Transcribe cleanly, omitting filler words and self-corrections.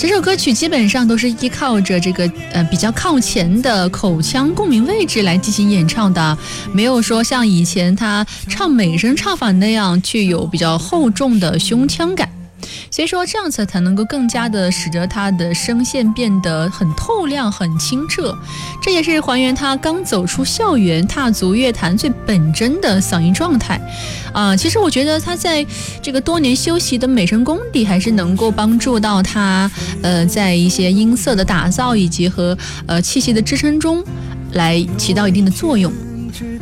这首歌曲基本上都是依靠着这个比较靠前的口腔共鸣位置来进行演唱的，没有说像以前他唱美声唱法那样具有比较厚重的胸腔感。所以说这样子才能够更加的使得他的声线变得很透亮很清澈，这也是还原他刚走出校园踏足乐坛最本真的嗓音状态其实我觉得他在这个多年修习的美声功底还是能够帮助到他在一些音色的打造以及和气息的支撑中来起到一定的作用。